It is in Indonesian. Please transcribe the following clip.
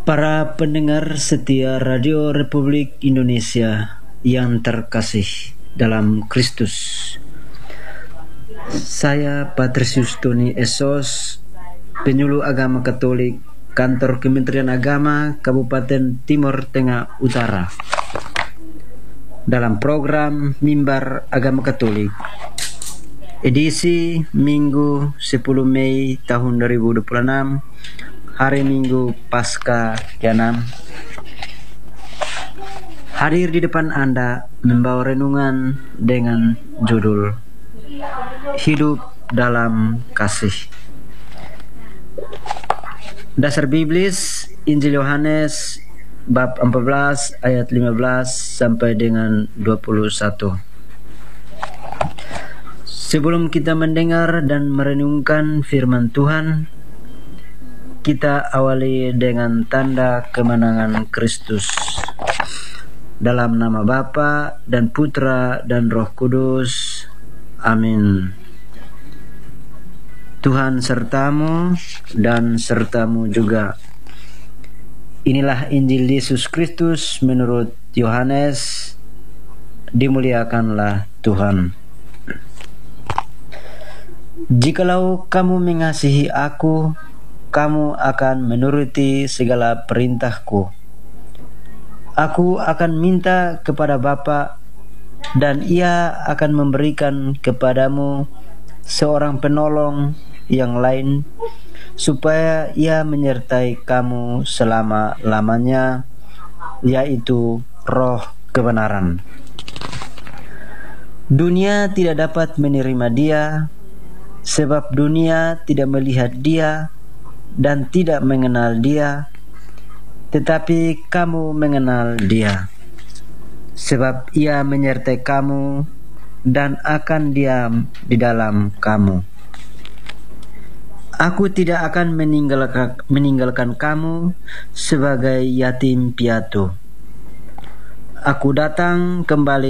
Para pendengar setia Radio Republik Indonesia yang terkasih dalam Kristus, saya Patrisius Tony Esos, penyuluh agama Katolik, Kantor Kementerian Agama Kabupaten Timur Tengah Utara, dalam program Mimbar Agama Katolik, edisi Minggu 10 Mei tahun 2026, hari Minggu Paskah ke-6. Hadir di depan Anda membawa renungan dengan judul Hidup dalam Kasih. Dasar biblis Injil Yohanes bab 14 ayat 15 sampai dengan 21. Sebelum kita mendengar dan merenungkan firman Tuhan, kita awali dengan tanda kemenangan Kristus. Dalam nama Bapa dan Putra dan Roh Kudus. Amin. Tuhan sertamu dan sertamu juga. Inilah Injil Yesus Kristus menurut Yohanes. Dimuliakanlah Tuhan. Jikalau kamu mengasihi aku, kamu akan menuruti segala perintahku. Aku akan minta kepada Bapa, dan Ia akan memberikan kepadamu seorang penolong yang lain, supaya Ia menyertai kamu selama-lamanya, yaitu Roh kebenaran. Dunia tidak dapat menerima Dia, sebab dunia tidak melihat Dia dan tidak mengenal Dia, tetapi kamu mengenal Dia, sebab Ia menyertai kamu dan akan diam di dalam kamu. Aku tidak akan meninggalkan kamu sebagai yatim piatu. Aku datang kembali